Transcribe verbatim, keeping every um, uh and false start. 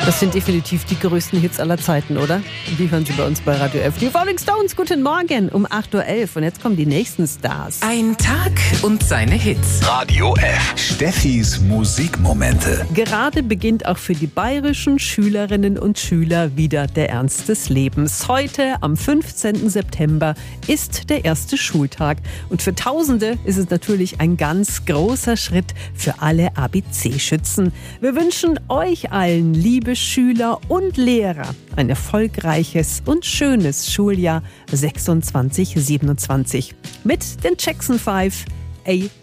Das sind definitiv die größten Hits aller Zeiten, oder? Die hören Sie bei uns bei Radio F. Die Rolling Stones, guten Morgen um acht Uhr elf. Und jetzt kommen die nächsten Stars. Ein Tag und seine Hits. Radio F. Steffis Musikmomente. Gerade beginnt auch für die bayerischen Schülerinnen und Schüler wieder der Ernst des Lebens. Heute, am fünfzehnten September, ist der erste Schultag. Und für Tausende ist es natürlich ein ganz großer Schritt für alle A B C-Schützen. Wir wünschen euch allen, liebe Schüler und Lehrer, ein erfolgreiches und schönes Schuljahr sechsundzwanzig siebenundzwanzig mit den Jackson Five. A